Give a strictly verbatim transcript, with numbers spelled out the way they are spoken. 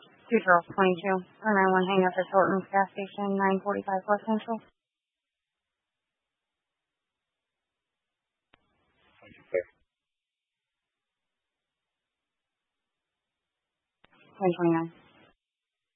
Two Charles twenty-two. Or nine one hang up at Thornton's gas station, nine forty-five West Central. ten twenty-nine.